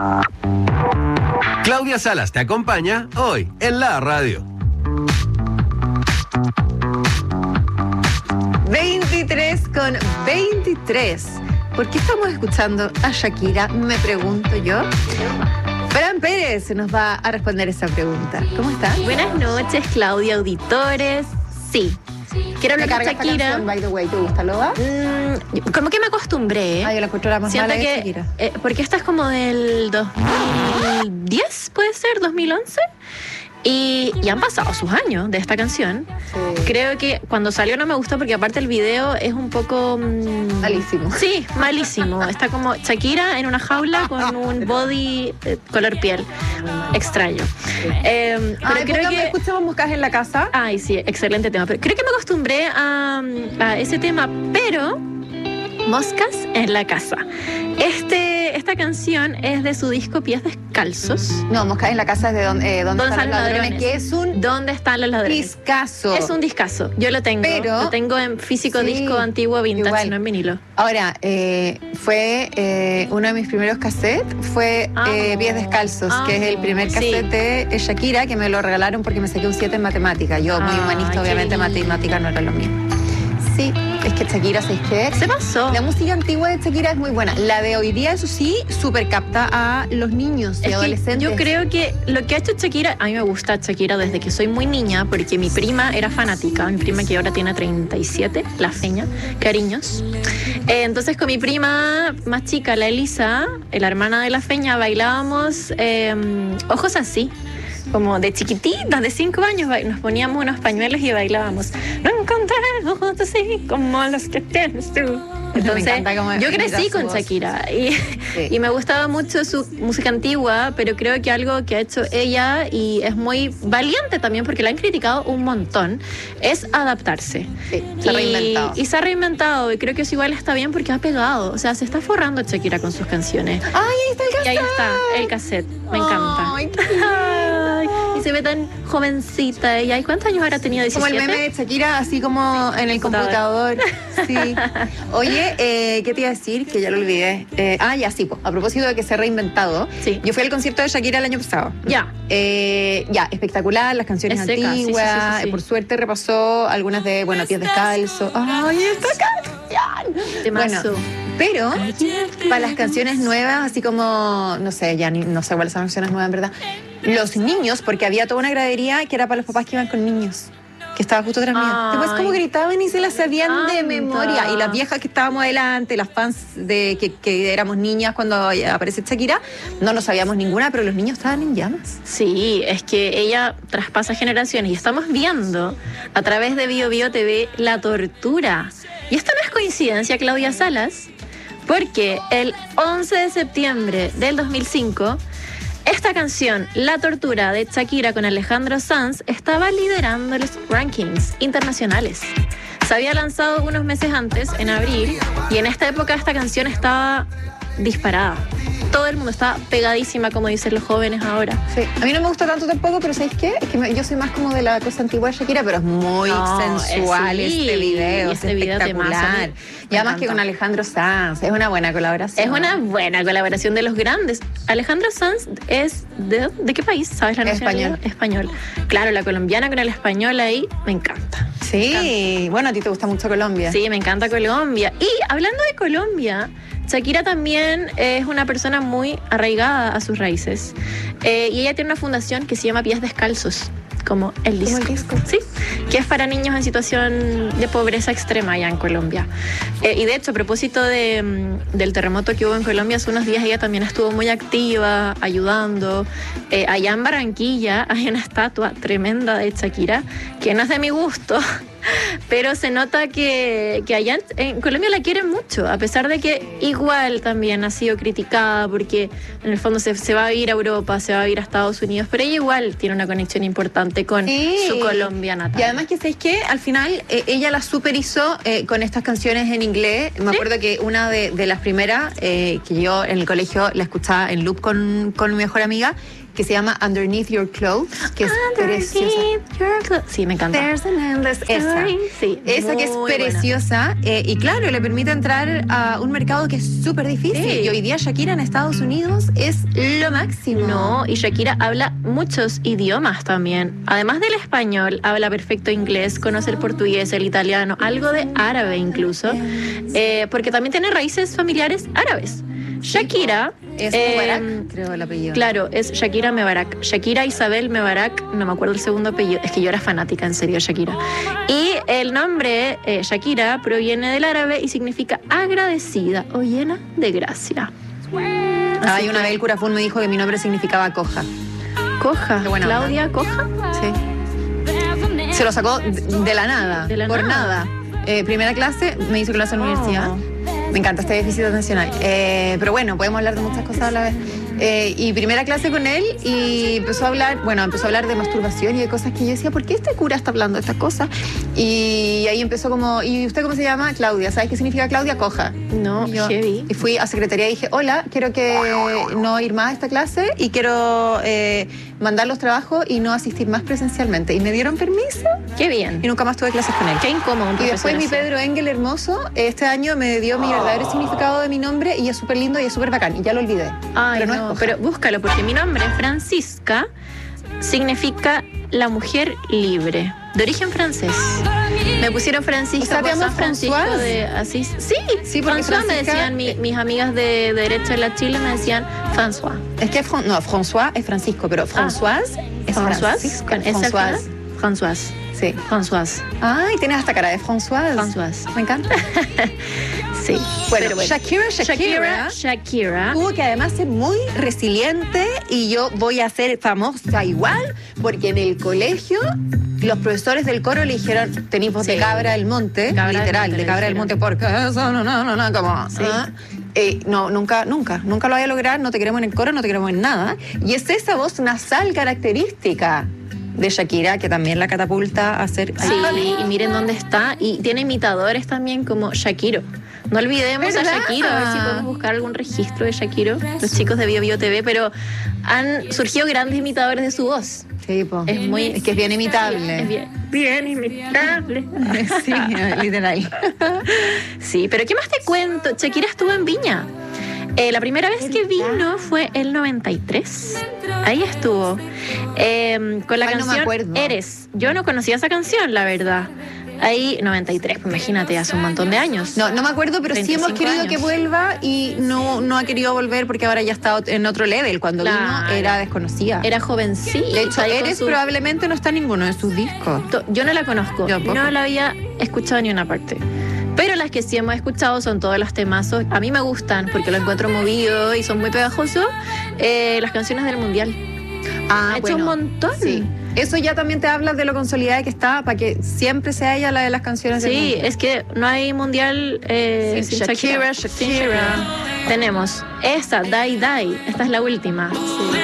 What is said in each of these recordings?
Claudia Salas te acompaña hoy en la radio. 23:23. ¿Por qué estamos escuchando a Shakira? Me pregunto yo. Fran Pérez nos va a responder esa pregunta. ¿Cómo estás? Buenas noches, Claudia, auditores. Sí. Quiero hablar de Shakira. Canción, by the way, ¿te gusta, Loba? Como que me acostumbré. Yo la encuentro la más Siento mala de que, Shakira. porque esta es como del 2010, puede ser, 2011. Y han pasado sus años de esta canción. Sí. Creo que cuando salió no me gustó porque aparte el video es un poco... Malísimo. Sí, malísimo. Está como Shakira en una jaula con un body color piel. Extraño. Pero creo que... escuchamos Moscas en la casa. Ay, sí, excelente tema. Pero creo que me acostumbré a ese tema, pero Moscas en la casa. Esta canción es de su disco Pies Descalzos. No, Moscas en la casa es de donde están los ladrones, que es un ¿Dónde están los ladrones? discazo. Es un discazo. Yo lo tengo. Pero, lo tengo en físico, sí, disco antiguo, vintage, igual. no en vinilo. Ahora, fue uno de mis primeros cassettes, fue Pies Descalzos, que es el primer cassette de Shakira, que me lo regalaron porque me saqué un 7 en matemática. Yo, muy humanista, obviamente, matemática no era lo mío. Sí, es que Shakira, ¿sabes qué? Se pasó. La música antigua de Shakira es muy buena. La de hoy día, eso sí, súper capta a los niños y adolescentes. Yo creo que lo que ha hecho Shakira, a mí me gusta Shakira desde que soy muy niña, porque mi prima era fanática, mi prima que ahora tiene 37, la Feña, cariños. Entonces con mi prima más chica, la Elisa, la hermana de la Feña, bailábamos Ojos Así. Como de chiquititas, de 5 años, nos poníamos unos pañuelos y bailábamos. No encontré ojos así como los que tienes tú. Entonces, yo crecí con Shakira y me gustaba mucho su música antigua, pero creo que algo que ha hecho ella, y es muy valiente también porque la han criticado un montón, es adaptarse. Sí, se ha reinventado. Y se ha reinventado, y creo que eso igual está bien porque ha pegado. O sea, se está forrando Shakira con sus canciones. ¡Ay, ahí está el cassette! Y ahí está, el cassette. Me encanta. ¡Ay, Y se ve tan jovencita ella. ¿Y cuántos años habrá tenido? 17. Como el meme de Shakira, así como en el computador. Sí. Oye, ¿qué te iba a decir? Que ya lo olvidé. Ya sí, a propósito de que se ha reinventado. Sí. Yo fui al concierto de Shakira el año pasado. Ya. Espectacular, las canciones Es seca, antiguas. sí. Por suerte repasó algunas de, Pies Descalzos. ¡Ay, esta canción! Temazo. Bueno, pero para las canciones nuevas, así como, no sé, ya no sé cuáles son las canciones nuevas, en verdad. Los niños, porque había toda una gradería que era para los papás que iban con niños, que estaba justo atrás mía. Después como gritaban y se las sabían de memoria. Y las viejas que estábamos adelante, las fans de que éramos niñas cuando aparece Shakira, no nos sabíamos ninguna, pero los niños estaban en llamas. Sí, es que ella traspasa generaciones y estamos viendo a través de Bio Bio TV la tortura. Y esto no es coincidencia, Claudia Salas, porque el 11 de septiembre del 2005... esta canción, La Tortura, de Shakira con Alejandro Sanz, estaba liderando los rankings internacionales. Se había lanzado unos meses antes, en abril, y en esta época esta canción estaba disparada. Todo el mundo estaba pegadísima, como dicen los jóvenes ahora. Sí. A mí no me gusta tanto tampoco, pero ¿sabéis qué? Es que yo soy más como de la cosa antigua de Shakira, pero es muy sensual este video. Es espectacular. Y además que con Alejandro Sanz, es una buena colaboración. Es una buena colaboración de los grandes. Alejandro Sanz es ¿de qué país? ¿Sabes la nacionalidad? Español. Claro, la colombiana con el español ahí, me encanta. Sí, bueno, a ti te gusta mucho Colombia. Sí, me encanta Colombia. Y hablando de Colombia, Shakira también es una persona muy arraigada a sus raíces. Y ella tiene una fundación que se llama Pies Descalzos, como el disco. Como el disco. Sí, que es para niños en situación de pobreza extrema allá en Colombia. Y de hecho, a propósito del terremoto que hubo en Colombia, hace unos días ella también estuvo muy activa, ayudando. Allá en Barranquilla hay una estatua tremenda de Shakira, que no es de mi gusto, pero se nota que allá en Colombia la quieren mucho, a pesar de que igual también ha sido criticada, porque en el fondo se va a ir a Europa, se va a ir a Estados Unidos, pero ella igual tiene una conexión importante con su Colombia natal. Y además que, ¿sabéis qué? Al final ella la super hizo con estas canciones en inglés. Me acuerdo que una de las primeras que yo en el colegio la escuchaba en loop con mi mejor amiga, que se llama Underneath Your Clothes, que es preciosa. Sí, me encanta. There's an endless story. Sí, esa que es preciosa y claro, le permite entrar a un mercado que es súper difícil. Sí. Y hoy día Shakira en Estados Unidos es lo máximo. No, y Shakira habla muchos idiomas también. Además del español, habla perfecto inglés, conoce el portugués, el italiano, algo de árabe incluso, porque también tiene raíces familiares árabes. Shakira... Es Mebarak, creo el apellido. Claro, es Shakira Mebarak. Shakira Isabel Mebarak, no me acuerdo el segundo apellido, es que yo era fanática en serio de Shakira. Y el nombre Shakira proviene del árabe y significa agradecida o llena de gracia. Ay, una vez el curafún me dijo que mi nombre significaba coja. Coja, Claudia Coja. Sí. Se lo sacó de la nada, por nada. Primera clase, me hizo clase en la universidad. Me encanta este déficit atencional. Pero bueno, podemos hablar de muchas cosas a la vez. Y primera clase con él y empezó a hablar de masturbación y de cosas que yo decía, ¿por qué este cura está hablando de estas cosas? Y ahí empezó como, ¿y usted cómo se llama? Claudia. ¿Sabes qué significa Claudia? Coja. No, heavy. Y fui a secretaría y dije, hola, quiero que no ir más a esta clase y quiero mandar los trabajos y no asistir más presencialmente. Y me dieron permiso. Qué bien. Y nunca más tuve clases con él. Qué incómodo. Y después mi Pedro Engel hermoso, este año me dio mi verdadero significado de mi nombre y es súper lindo y es súper bacán. Y ya lo olvidé. Ay, pero no, pero búscalo, porque mi nombre, Francisca, significa la mujer libre, de origen francés. Me pusieron Francisca, o sea, ¿te llamas San Francisco Françoise? de Asís. Sí, porque François me Francisca... decían, mis amigas de Derecho de la Chile me decían François. Es que François es Francisco, pero Françoise es Francisco. Françoise. Françoise. Sí. Françoise. Ay, tienes hasta cara de Françoise. Françoise. Me encanta. Sí. Bueno, Shakira tuvo que además ser muy resiliente y yo voy a ser famosa igual porque en el colegio los profesores del coro le dijeron tenís voz de cabra del monte, literal, de cabra del monte porque eso no, como... Sí. No, nunca lo voy a lograr, no te queremos en el coro, no te queremos en nada. Y es esa voz nasal característica de Shakira, que también la catapulta a ser... Sí, y miren dónde está. Y tiene imitadores también como Shakiro. No olvidemos ¿verdad? A Shakiro, a ver si podemos buscar algún registro de Shakiro, los chicos de Bio Bio TV, pero han surgido grandes imitadores de su voz. Sí, po. Es que es bien imitable. Es bien imitable. Sí, literal. Sí, pero ¿qué más te cuento? Shakira estuvo en Viña. La primera vez que vino fue el 93. Ahí estuvo. Con la canción no me acuerdo. Eres. Yo no conocía esa canción, la verdad. Ahí, 93, pues imagínate, hace un montón de años. No me acuerdo, pero sí hemos querido años. que vuelva y no ha querido volver porque ahora ya está en otro level. Cuando vino era desconocida. Era jovencita. De hecho, Eres probablemente no está en ninguno de sus discos. Yo no la conozco. No la había escuchado ni una parte. Pero las que sí hemos escuchado son todos los temazos. A mí me gustan porque lo encuentro movido y son muy pegajosos. Las canciones del Mundial. Ha hecho un montón. Sí. Eso ya también te habla de lo consolidada que está para que siempre sea ella la de las canciones del Mundial. Sí, es que no hay Mundial sin Shakira. Tenemos esta, Die Die. Esta es la última. Sí.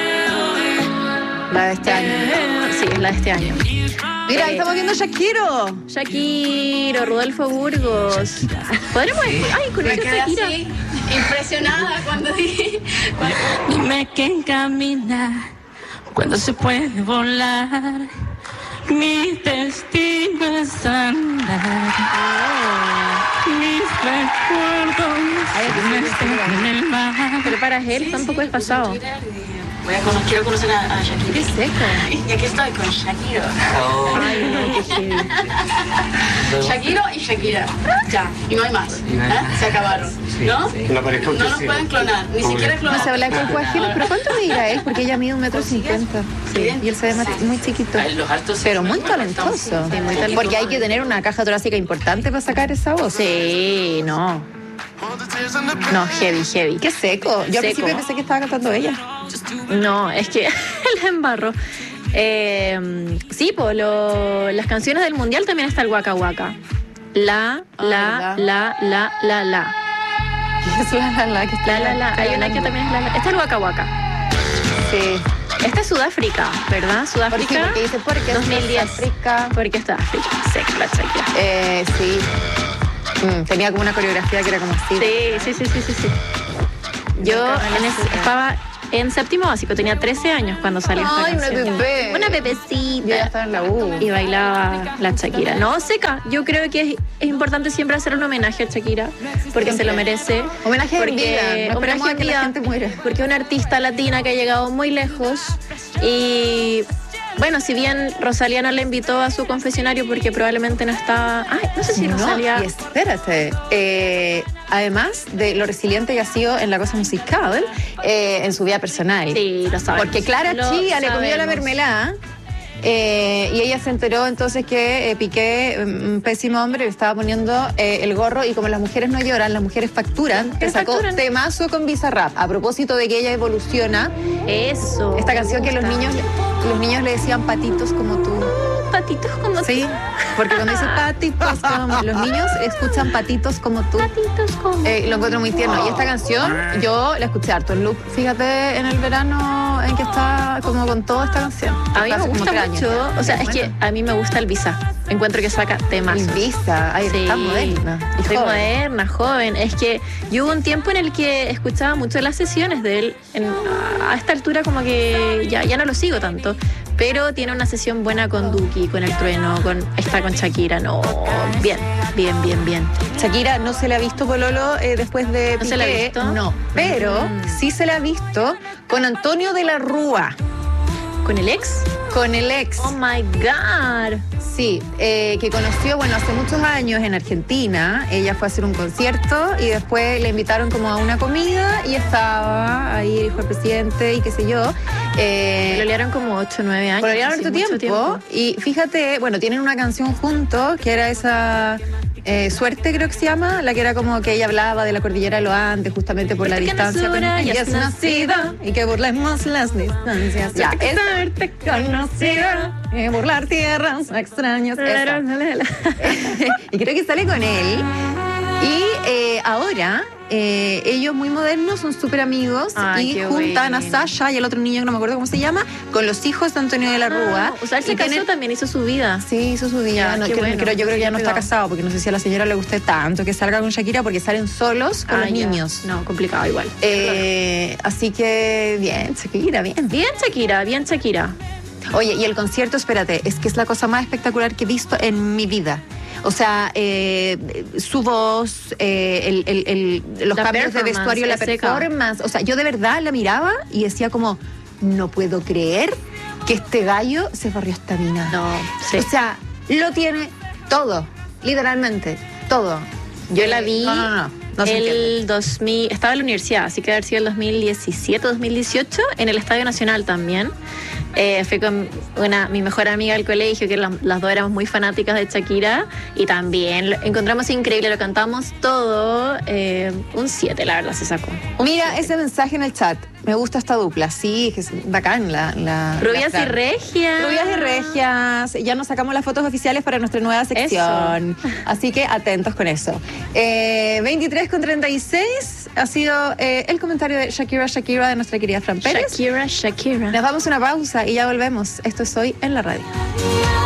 La de este año. Sí, es la de este año. Mira, ahí estamos viendo Shakiro, Rodolfo Burgos. ¿Podremos decir? Ay, con esa Shakira. Así, impresionada cuando dije. Dime quién camina cuando se puede volar. Mi destino es andar. Mis recuerdos en el mar. Pero para él está un poco desfasado. Quiero conocer a Shakira. Qué seco. Y aquí estoy con Shakira. Ay, no, qué heavy. Shakira y Shakira. Ya, y no hay más. Se acabaron. ¿No? La pareja No nos pueden clonar, ni siquiera clonar. No se habla con cuajiles, pero ¿cuánto medirá él? Porque ella mide 1,50 m. Sí. Y él se ve muy chiquito. Pero muy talentoso. Sí, muy talentoso. Porque hay que tener una caja torácica importante para sacar esa voz. Sí, no. No, heavy. Qué seco. Yo al Seco. principio pensé que estaba cantando ella. No, es que la embarró. Sí, pues las canciones del Mundial también está el Waka Waka. La. Es la que está. La. Hay una que también es la. Esta es el Waka Waka. Sí. Esta es Sudáfrica, ¿verdad? Sudáfrica. Porque dice, porque 2010. África. Porque está África. Seca la Shakira. Sí. Tenía como una coreografía que era como así. Sí. Yo estaba en séptimo básico, tenía 13 años cuando salió esta Ay, una canción. bebé. Una Yo ya bebecita. estaba en la U. Y bailaba la Shakira. No, seca. Yo creo que es importante siempre hacer un homenaje a Shakira porque se lo merece. Homenaje en porque, vida. No homenaje esperemos a en que la vida, gente muera. porque es una artista latina que ha llegado muy lejos y bueno, si bien Rosalía no le invitó a su confesionario porque probablemente no estaba... Ay, no sé si Rosalía... No, y espérate. Además de lo resiliente que ha sido en la cosa musical, en su vida personal. Sí, lo sabemos. Porque Clara Lo Chía le comió la sabemos. mermelada. Y ella se enteró entonces que Piqué, un pésimo hombre, le estaba poniendo el gorro, y como las mujeres no lloran, las mujeres facturan, te sacó facturan. temazo con Bizarrap. A propósito de que ella evoluciona, Eso. esta canción me que los gusta. niños le decían patitos como tú. Patitos como Sí, porque cuando dice patitos como los niños escuchan patitos como tú. patitos como... Lo encuentro muy tierno. Y esta canción yo la escuché harto en loop. Fíjate en el verano en que está como con toda esta canción. A mí me Hace como gusta 3 años. mucho, o sea, es Bueno. que a mí me gusta el Visa. Encuentro que saca temas. El Visa, ay, está moderna. Y Soy joven. moderna, joven. Es que yo hubo un tiempo en el que escuchaba mucho las sesiones de él. A esta altura como que ya no lo sigo tanto. Pero tiene una sesión buena con Duki, con El Trueno, está con Shakira. No, bien. Shakira no se le ha visto pololo después de ¿No se la ha Piqué, visto? no, pero sí se la ha visto con Antonio de la Rúa, ¿Con el ex? con el ex. Oh my God. Sí, que conoció, bueno, hace muchos años en Argentina. Ella fue a hacer un concierto y después le invitaron como a una comida y estaba ahí, dijo el presidente y qué sé yo. Lo liaron como 8 o 9 años. Pololearon hace harto mucho tiempo. Y fíjate, bueno, tienen una canción juntos que era esa Suerte, creo que se llama, la que era como que ella hablaba de la cordillera de los Andes justamente por la Porque distancia. naciera y ella has es nacida y que burlemos las distancias. Ya, es haberte conocido y burlar tierras extrañas. Esa. Y creo que sale con él. Y ahora ellos muy modernos, son súper amigos. Ay, y qué juntan bueno. a Sasha y el otro niño que no me acuerdo cómo se llama, con los hijos de Antonio de la Rúa. O sea, él se Y casó, tienen- también hizo su vida. Sí, hizo su día. Ya, No, qué bueno. yo creo que ya no está Cuidado. casado, porque no sé si a la señora le guste tanto que salga con Shakira, porque salen solos con los Ya. niños. No, complicado igual. Así que bien, Shakira, bien. Bien Shakira, bien Shakira. Oye, y el concierto, espérate, es que es la cosa más espectacular que he visto en mi vida. O sea, su voz, los La cambios de performance, vestuario, la es seca. performance. O sea, yo de verdad la miraba y decía como, no puedo creer que este gallo se barrió esta mina. No, sí. O sea, lo tiene todo, literalmente, todo. Yo la vi No se entiende. el 2000, estaba en la universidad, así que debe haber sido el 2017, 2018, en el Estadio Nacional también. Fui con mi mejor amiga del colegio, que las dos éramos muy fanáticas de Shakira, y también lo encontramos increíble, lo cantamos todo. Un 7, la verdad, se sacó. Mira ese mensaje en el chat. Me gusta esta dupla. Sí, que es bacán la Rubias y Fran. regias. Rubias y regias. Ya nos sacamos las fotos oficiales para nuestra nueva sección. Así que atentos con eso. 23:36 ha sido el comentario de Shakira de nuestra querida Fran Pérez. Shakira. Nos vamos a una pausa y ya volvemos. Esto es Hoy en la Radio.